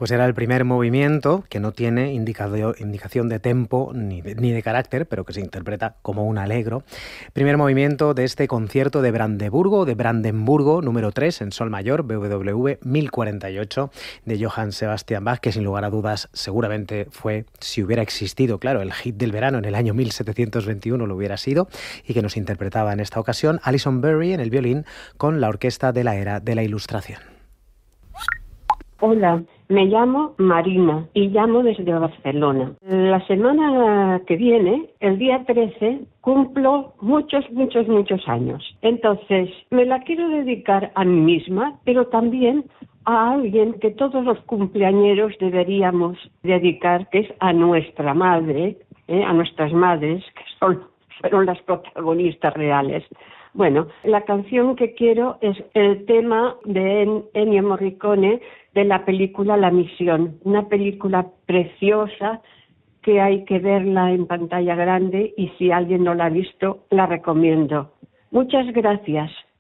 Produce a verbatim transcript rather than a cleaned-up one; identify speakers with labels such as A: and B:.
A: Pues era el primer movimiento que no tiene indicado, indicación de tempo ni de, ni de carácter, pero que se interpreta como un allegro. Primer movimiento de este concierto de Brandeburgo, de Brandenburgo, número tres, en sol mayor, B W V mil cuarenta y ocho, de Johann Sebastian Bach, que sin lugar a dudas seguramente fue, si hubiera existido, claro, el hit del verano en el año mil setecientos veintiuno lo hubiera sido, y que nos interpretaba en esta ocasión Alison Berry en el violín con la orquesta de la era de la Ilustración.
B: Hola, me llamo Marina y llamo desde Barcelona. La semana que viene, el día trece, cumplo muchos, muchos, muchos años. Entonces, me la quiero dedicar a mí misma, pero también a alguien que todos los cumpleañeros deberíamos dedicar, que es a nuestra madre, ¿eh? a nuestras madres, que son, fueron las protagonistas reales. Bueno, la canción que quiero es el tema de Ennio Morricone de la película La Misión, una película preciosa que hay que verla en pantalla grande y si alguien no la ha visto, la recomiendo. Muchas gracias.